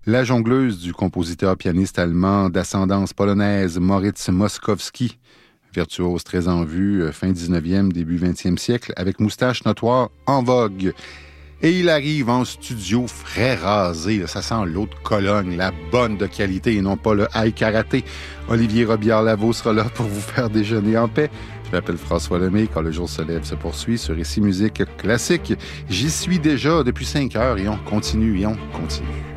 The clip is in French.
La jongleuse du compositeur-pianiste allemand d'ascendance polonaise Moritz Moszkowski, virtuose très en vue, fin 19e, début 20e siècle, avec moustache notoire en vogue. Et il arrive en studio frais rasé, là, ça sent l'eau de Cologne, la bonne de qualité et non pas le high karaté. Olivier Robillard-Lavaux sera là pour vous faire déjeuner en paix. Je m'appelle François Lemay, quand le jour se lève se poursuit sur Ici Musique Classique. J'y suis déjà depuis 5 heures et on continue.